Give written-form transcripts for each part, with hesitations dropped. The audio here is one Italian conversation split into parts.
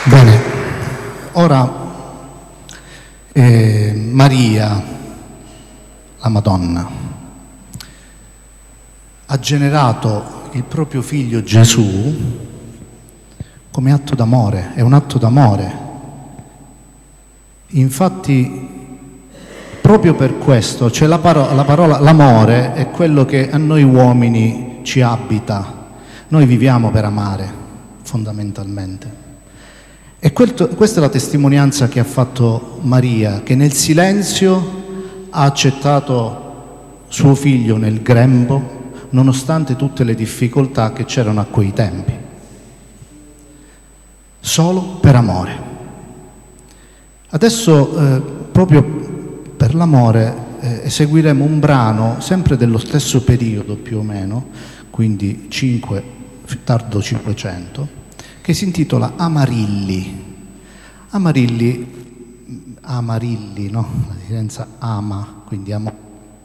Bene, ora Maria, la Madonna, ha generato il proprio figlio Gesù come atto d'amore, è un atto d'amore. Infatti, proprio per questo, cioè la parola, l'amore è quello che a noi uomini ci abita. Noi viviamo per amare, fondamentalmente. E questa è la testimonianza che ha fatto Maria, che nel silenzio ha accettato suo figlio nel grembo, nonostante tutte le difficoltà che c'erano a quei tempi. Solo per amore. Adesso, proprio per l'amore, eseguiremo un brano sempre dello stesso periodo più o meno, quindi tardo 500, che si intitola Amarilli. Amarilli, no? La differenza ama, quindi amore.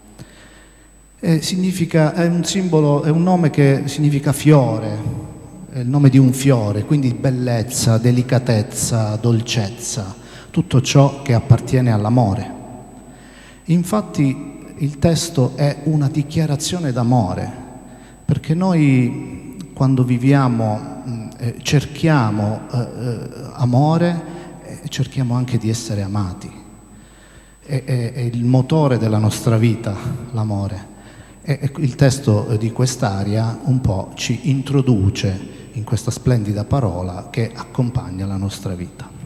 Significa, è un simbolo, è un nome che significa fiore, è il nome di un fiore, quindi bellezza, delicatezza, dolcezza, tutto ciò che appartiene all'amore. Infatti il testo è una dichiarazione d'amore, perché noi quando viviamo cerchiamo amore, cerchiamo anche di essere amati. È il motore della nostra vita, l'amore. E il testo di quest'aria un po' ci introduce in questa splendida parola che accompagna la nostra vita.